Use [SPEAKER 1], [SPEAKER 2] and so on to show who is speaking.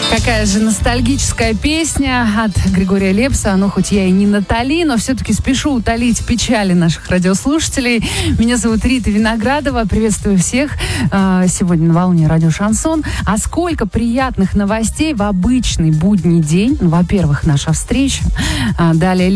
[SPEAKER 1] Какая же ностальгическая песня от Григория Лепса. Ну, хоть я и не Натали, но все-таки спешу утолить печали наших радиослушателей. Меня зовут Рита Виноградова. Приветствую всех сегодня на волне радио Шансон. А сколько приятных новостей в обычный будний день. Ну, во-первых, наша встреча. Далее